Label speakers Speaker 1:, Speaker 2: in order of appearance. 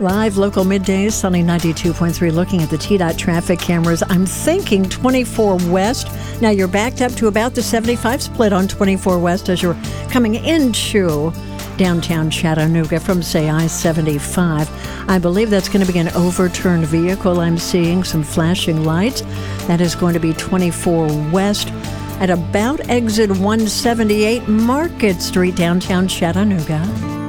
Speaker 1: Live local middays, sunny 92.3, looking at the TDOT traffic cameras. I'm thinking 24 West. Now you're backed up to about the 75 split on 24 West as you're coming into downtown Chattanooga from, say, I-75. I believe that's going to be an overturned vehicle. I'm seeing some flashing lights. That is going to be 24 West at about exit 178 Market Street, downtown Chattanooga.